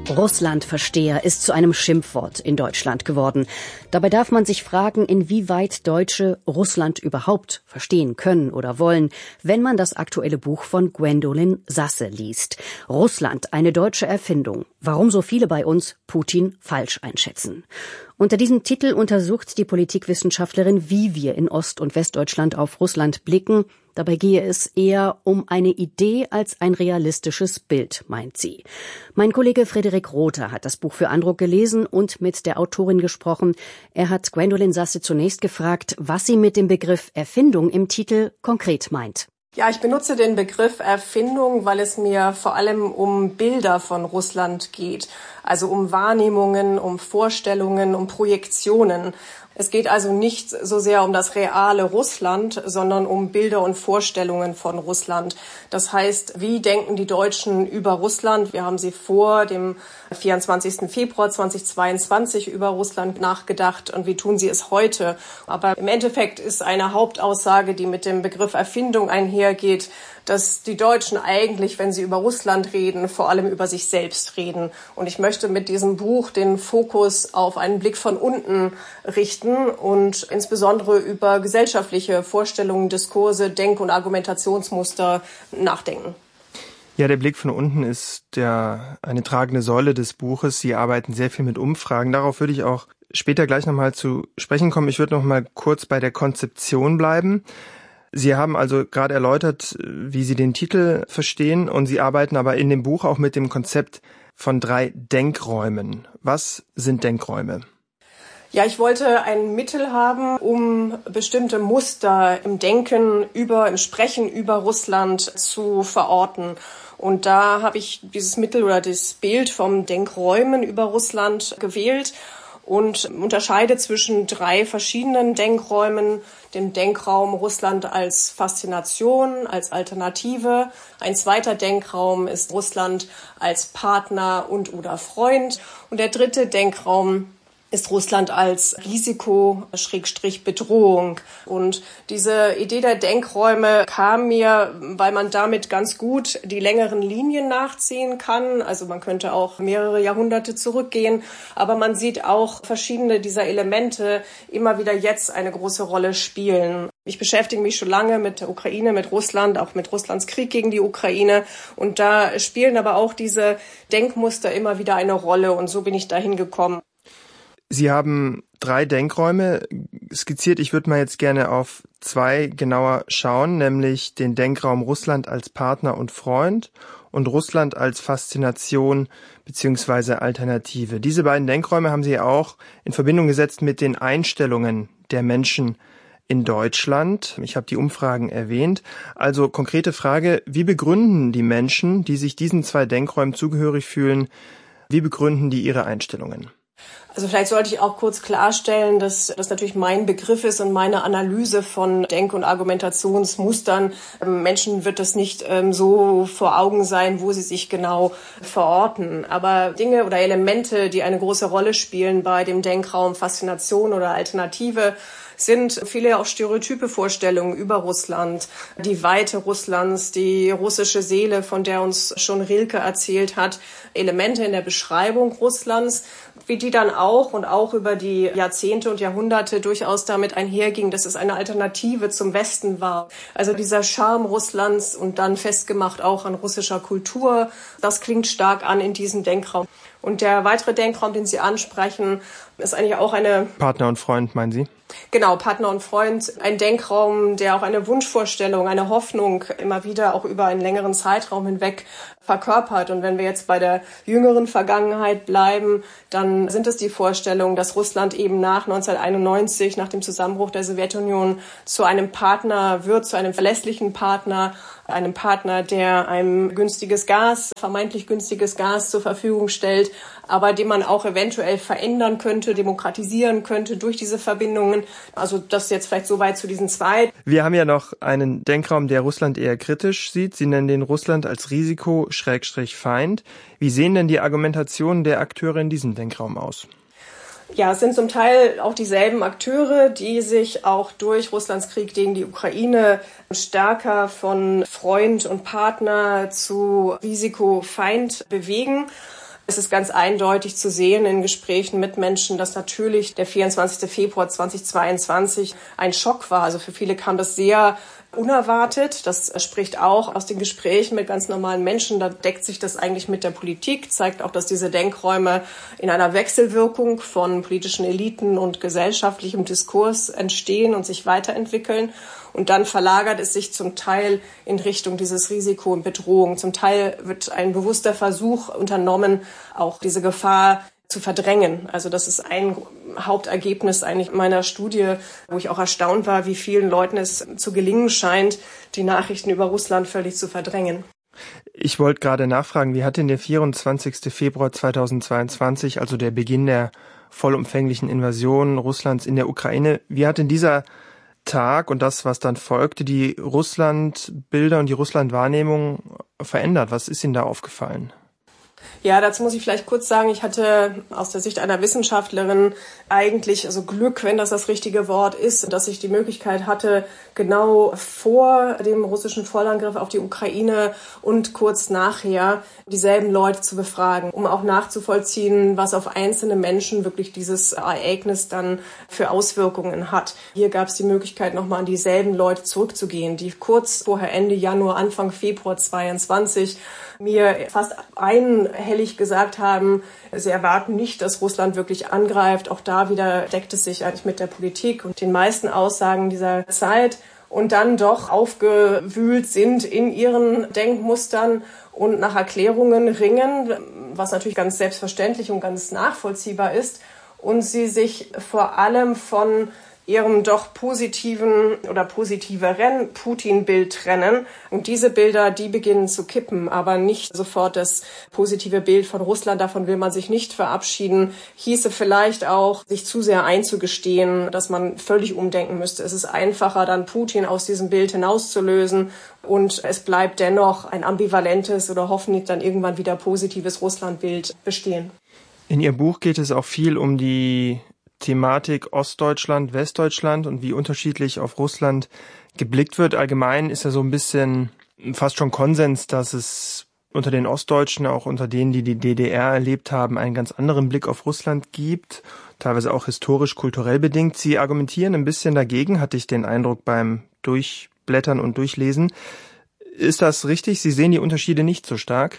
Russlandversteher ist zu einem Schimpfwort in Deutschland geworden. Dabei darf man sich fragen, inwieweit Deutsche Russland überhaupt verstehen können oder wollen, wenn man das aktuelle Buch von Gwendolyn Sasse liest. Russland, eine deutsche Erfindung. Warum so viele bei uns Putin falsch einschätzen. Unter diesem Titel untersucht die Politikwissenschaftlerin, wie wir in Ost- und Westdeutschland auf Russland blicken. Dabei gehe es eher um eine Idee als ein realistisches Bild, meint sie. Mein Kollege Frederik Rother hat das Buch für Andruck gelesen und mit der Autorin gesprochen. Er hat Gwendolyn Sasse zunächst gefragt, was sie mit dem Begriff Erfindung im Titel konkret meint. Ja, ich benutze den Begriff Erfindung, weil es mir vor allem um Bilder von Russland geht, also um Wahrnehmungen, um Vorstellungen, um Projektionen. Es geht also nicht so sehr um das reale Russland, sondern um Bilder und Vorstellungen von Russland. Das heißt, wie denken die Deutschen über Russland? Wir haben sie vor dem 24. Februar 2022 über Russland nachgedacht und wie tun sie es heute? Aber im Endeffekt ist eine Hauptaussage, die mit dem Begriff Erfindung einhergeht, dass die Deutschen eigentlich, wenn sie über Russland reden, vor allem über sich selbst reden. Und ich möchte mit diesem Buch den Fokus auf einen Blick von unten richten und insbesondere über gesellschaftliche Vorstellungen, Diskurse, Denk- und Argumentationsmuster nachdenken. Ja, der Blick von unten ist eine tragende Säule des Buches. Sie arbeiten sehr viel mit Umfragen. Darauf würde ich auch später gleich nochmal zu sprechen kommen. Ich würde nochmal kurz bei der Konzeption bleiben. Sie haben also gerade erläutert, wie Sie den Titel verstehen, und Sie arbeiten aber in dem Buch auch mit dem Konzept von 3 Denkräumen. Was sind Denkräume? Ja, ich wollte ein Mittel haben, um bestimmte Muster im Denken im Sprechen über Russland zu verorten. Und da habe ich dieses Mittel oder das Bild vom Denkräumen über Russland gewählt und unterscheide zwischen 3 verschiedenen Denkräumen. Dem Denkraum Russland als Faszination, als Alternative. Ein zweiter Denkraum ist Russland als Partner und oder Freund. Und der dritte Denkraum ist Russland als Risiko, Bedrohung. Und diese Idee der Denkräume kam mir, weil man damit ganz gut die längeren Linien nachziehen kann. Also man könnte auch mehrere Jahrhunderte zurückgehen. Aber man sieht auch verschiedene dieser Elemente immer wieder jetzt eine große Rolle spielen. Ich beschäftige mich schon lange mit der Ukraine, mit Russland, auch mit Russlands Krieg gegen die Ukraine. Und da spielen aber auch diese Denkmuster immer wieder eine Rolle. Und so bin ich dahin gekommen. Sie haben 3 Denkräume skizziert. Ich würde mal jetzt gerne auf 2 genauer schauen, nämlich den Denkraum Russland als Partner und Freund und Russland als Faszination bzw. Alternative. Diese beiden Denkräume haben Sie auch in Verbindung gesetzt mit den Einstellungen der Menschen in Deutschland. Ich habe die Umfragen erwähnt. Also konkrete Frage, wie begründen die Menschen, die sich diesen 2 Denkräumen zugehörig fühlen, wie begründen die ihre Einstellungen? Also vielleicht sollte ich auch kurz klarstellen, dass das natürlich mein Begriff ist und meine Analyse von Denk- und Argumentationsmustern. Menschen wird das nicht so vor Augen sein, wo sie sich genau verorten. Aber Dinge oder Elemente, die eine große Rolle spielen bei dem Denkraum Faszination oder Alternative, sind viele auch stereotype Vorstellungen über Russland, die Weite Russlands, die russische Seele, von der uns schon Rilke erzählt hat, Elemente in der Beschreibung Russlands, wie die dann auch über die Jahrzehnte und Jahrhunderte durchaus damit einherging, dass es eine Alternative zum Westen war. Also dieser Charme Russlands und dann festgemacht auch an russischer Kultur, das klingt stark an in diesem Denkraum. Und der weitere Denkraum, den Sie ansprechen, ist eigentlich auch eine... Partner und Freund, meinen Sie? Genau, Partner und Freund. Ein Denkraum, der auch eine Wunschvorstellung, eine Hoffnung immer wieder auch über einen längeren Zeitraum hinweg verkörpert. Und wenn wir jetzt bei der jüngeren Vergangenheit bleiben, dann sind es die Vorstellungen, dass Russland eben nach 1991, nach dem Zusammenbruch der Sowjetunion, zu einem Partner wird, zu einem verlässlichen Partner, einem Partner, der einem vermeintlich günstiges Gas zur Verfügung stellt, aber den man auch eventuell verändern könnte, demokratisieren könnte durch diese Verbindungen. Also das jetzt vielleicht soweit zu diesen 2. Wir haben ja noch einen Denkraum, der Russland eher kritisch sieht. Sie nennen den Russland als Risiko-Feind. Wie sehen denn die Argumentationen der Akteure in diesem Denkraum aus? Ja, es sind zum Teil auch dieselben Akteure, die sich auch durch Russlands Krieg gegen die Ukraine stärker von Freund und Partner zu Risikofeind bewegen. Es ist ganz eindeutig zu sehen in Gesprächen mit Menschen, dass natürlich der 24. Februar 2022 ein Schock war. Also für viele kam das sehr unerwartet. Das spricht auch aus den Gesprächen mit ganz normalen Menschen. Da deckt sich das eigentlich mit der Politik, zeigt auch, dass diese Denkräume in einer Wechselwirkung von politischen Eliten und gesellschaftlichem Diskurs entstehen und sich weiterentwickeln. Und dann verlagert es sich zum Teil in Richtung dieses Risiko und Bedrohung. Zum Teil wird ein bewusster Versuch unternommen, auch diese Gefahr zu verdrängen. Also das ist ein Hauptergebnis eigentlich meiner Studie, wo ich auch erstaunt war, wie vielen Leuten es zu gelingen scheint, die Nachrichten über Russland völlig zu verdrängen. Ich wollte gerade nachfragen, wie hat denn der 24. Februar 2022, also der Beginn der vollumfänglichen Invasion Russlands in der Ukraine, wie hat denn dieser Tag und das, was dann folgte, die Russland-Bilder und die Russland-Wahrnehmung verändert? Was ist Ihnen da aufgefallen? Ja, dazu muss ich vielleicht kurz sagen, ich hatte aus der Sicht einer Wissenschaftlerin eigentlich Glück, wenn das richtige Wort ist, dass ich die Möglichkeit hatte, genau vor dem russischen Vollangriff auf die Ukraine und kurz nachher dieselben Leute zu befragen, um auch nachzuvollziehen, was auf einzelne Menschen wirklich dieses Ereignis dann für Auswirkungen hat. Hier gab es die Möglichkeit, nochmal an dieselben Leute zurückzugehen, die kurz vorher Ende Januar, Anfang Februar 2022 mir fast einhellig gesagt haben, sie erwarten nicht, dass Russland wirklich angreift. Auch da wieder deckt es sich eigentlich mit der Politik und den meisten Aussagen dieser Zeit und dann doch aufgewühlt sind in ihren Denkmustern und nach Erklärungen ringen, was natürlich ganz selbstverständlich und ganz nachvollziehbar ist. Und sie sich vor allem von ihrem doch positiven oder positiveren Putin-Bild trennen. Und diese Bilder, die beginnen zu kippen, aber nicht sofort das positive Bild von Russland. Davon will man sich nicht verabschieden. Hieße vielleicht auch, sich zu sehr einzugestehen, dass man völlig umdenken müsste. Es ist einfacher, dann Putin aus diesem Bild hinauszulösen. Und es bleibt dennoch ein ambivalentes oder hoffentlich dann irgendwann wieder positives Russland-Bild bestehen. In Ihrem Buch geht es auch viel um die Thematik Ostdeutschland, Westdeutschland und wie unterschiedlich auf Russland geblickt wird. Allgemein ist ja so ein bisschen fast schon Konsens, dass es unter den Ostdeutschen, auch unter denen, die die DDR erlebt haben, einen ganz anderen Blick auf Russland gibt, teilweise auch historisch, kulturell bedingt. Sie argumentieren ein bisschen dagegen, hatte ich den Eindruck beim Durchblättern und Durchlesen. Ist das richtig? Sie sehen die Unterschiede nicht so stark?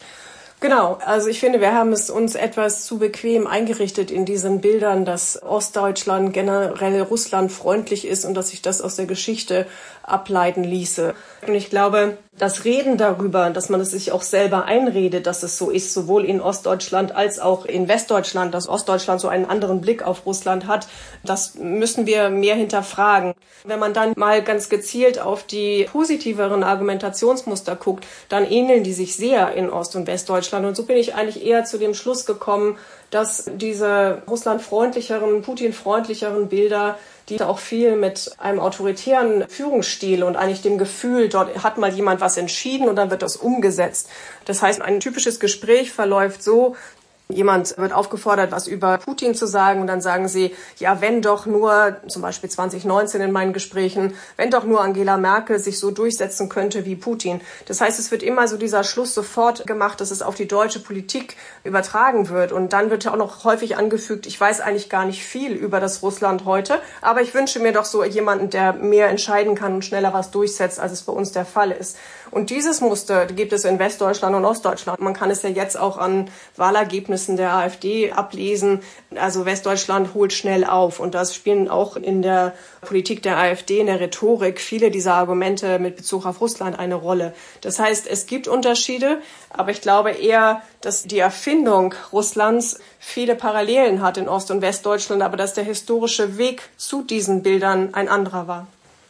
Genau, also ich finde, wir haben es uns etwas zu bequem eingerichtet in diesen Bildern, dass Ostdeutschland generell Russland freundlich ist und dass sich das aus der Geschichte ableiten ließe. Und ich glaube, das Reden darüber, dass man es sich auch selber einredet, dass es so ist, sowohl in Ostdeutschland als auch in Westdeutschland, dass Ostdeutschland so einen anderen Blick auf Russland hat, das müssen wir mehr hinterfragen. Wenn man dann mal ganz gezielt auf die positiveren Argumentationsmuster guckt, dann ähneln die sich sehr in Ost- und Westdeutschland. Und so bin ich eigentlich eher zu dem Schluss gekommen, dass diese russlandfreundlicheren, Putin-freundlicheren Bilder, die auch viel mit einem autoritären Führungsstil und eigentlich dem Gefühl, dort hat mal jemand was entschieden und dann wird das umgesetzt. Das heißt, ein typisches Gespräch verläuft so: Jemand wird aufgefordert, was über Putin zu sagen und dann sagen sie, ja, wenn doch nur, zum Beispiel 2019 in meinen Gesprächen, wenn doch nur Angela Merkel sich so durchsetzen könnte wie Putin. Das heißt, es wird immer so dieser Schluss sofort gemacht, dass es auf die deutsche Politik übertragen wird. Und dann wird ja auch noch häufig angefügt, ich weiß eigentlich gar nicht viel über das Russland heute, aber ich wünsche mir doch so jemanden, der mehr entscheiden kann und schneller was durchsetzt, als es bei uns der Fall ist. Und dieses Muster gibt es in Westdeutschland und Ostdeutschland. Man kann es ja jetzt auch an Wahlergebnissen der AfD ablesen. Also Westdeutschland holt schnell auf. Und das spielen auch in der Politik der AfD, in der Rhetorik, viele dieser Argumente mit Bezug auf Russland eine Rolle. Das heißt, es gibt Unterschiede, aber ich glaube eher, dass die Erfindung Russlands viele Parallelen hat in Ost- und Westdeutschland, aber dass der historische Weg zu diesen Bildern ein anderer war.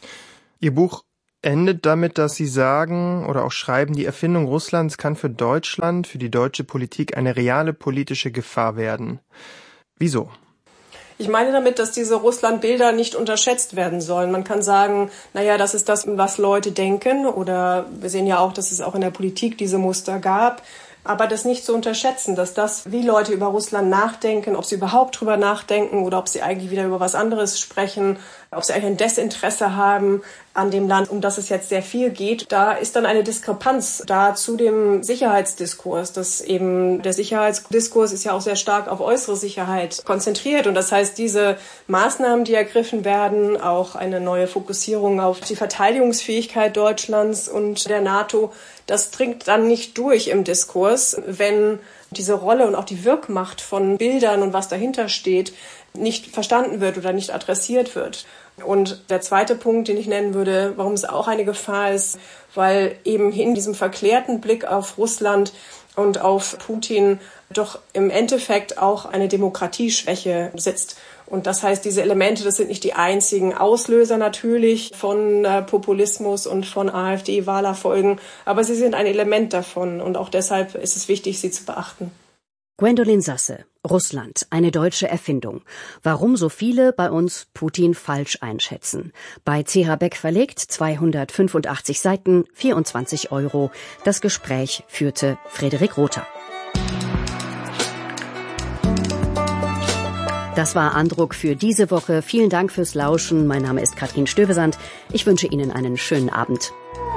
Ihr Buch endet damit, dass Sie sagen oder auch schreiben, die Erfindung Russlands kann für Deutschland, für die deutsche Politik eine reale politische Gefahr werden. Wieso? Ich meine damit, dass diese Russland-Bilder nicht unterschätzt werden sollen. Man kann sagen, naja, das ist das, was Leute denken. Oder wir sehen ja auch, dass es auch in der Politik diese Muster gab. Aber das nicht zu unterschätzen, dass das, wie Leute über Russland nachdenken, ob sie überhaupt drüber nachdenken oder ob sie eigentlich wieder über was anderes sprechen, ob sie eigentlich ein Desinteresse haben an dem Land, um das es jetzt sehr viel geht. Da ist dann eine Diskrepanz da zu dem Sicherheitsdiskurs, dass eben der Sicherheitsdiskurs ist ja auch sehr stark auf äußere Sicherheit konzentriert. Und das heißt, diese Maßnahmen, die ergriffen werden, auch eine neue Fokussierung auf die Verteidigungsfähigkeit Deutschlands und der NATO, das dringt dann nicht durch im Diskurs, wenn diese Rolle und auch die Wirkmacht von Bildern und was dahinter steht, nicht verstanden wird oder nicht adressiert wird. Und der zweite Punkt, den ich nennen würde, warum es auch eine Gefahr ist, weil eben in diesem verklärten Blick auf Russland und auf Putin doch im Endeffekt auch eine Demokratieschwäche sitzt. Und das heißt, diese Elemente, das sind nicht die einzigen Auslöser natürlich von Populismus und von AfD-Wahlerfolgen, aber sie sind ein Element davon und auch deshalb ist es wichtig, sie zu beachten. Gwendolyn Sasse, Russland, eine deutsche Erfindung. Warum so viele bei uns Putin falsch einschätzen. Bei CH Beck verlegt, 285 Seiten, 24 €. Das Gespräch führte Frederik Rother. Das war Andruck für diese Woche. Vielen Dank fürs Lauschen. Mein Name ist Katrin Stövesand. Ich wünsche Ihnen einen schönen Abend.